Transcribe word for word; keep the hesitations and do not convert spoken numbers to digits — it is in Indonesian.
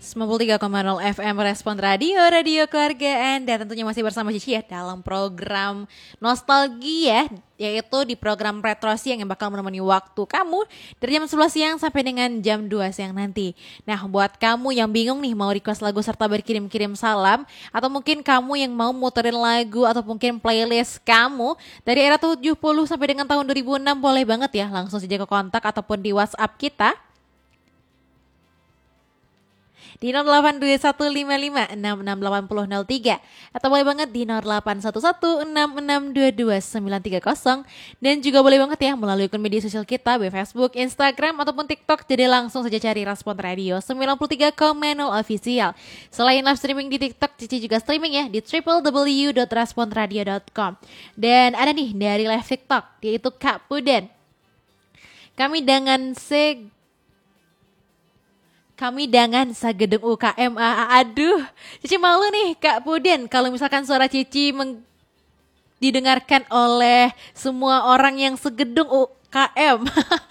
sembilan puluh tiga koma nol F M Respon Radio, Radio Keluarga Anda. Tentunya masih bersama Cici ya dalam program Nostalgia, yaitu di program Retro Siang yang bakal menemani waktu kamu dari jam sebelas siang sampai dengan jam dua siang nanti. Nah, buat kamu yang bingung nih mau request lagu serta berkirim-kirim salam, atau mungkin kamu yang mau muterin lagu atau mungkin playlist kamu dari era tujuh puluh sampai dengan tahun dua ribu enam, boleh banget ya langsung saja ke kontak ataupun di WhatsApp kita di nol delapan dua satu lima lima enam enam delapan nol nol tiga, atau boleh banget di nol delapan satu satu enam enam dua dua sembilan tiga nol, dan juga boleh banget ya melalui akun media sosial kita di Facebook, Instagram ataupun TikTok. Jadi langsung saja cari Respon Radio sembilan puluh tiga koma nol Official. Selain live streaming di TikTok, Cici juga streaming ya di w w w dot responradio dot com. Dan ada nih dari live TikTok, yaitu Kak Puden. Kami dengan se Kami dengan Sagedeng U K M. Ah, aduh, Cici malu nih Kak Puden kalau misalkan suara Cici meng- didengarkan oleh semua orang yang segedung U K M.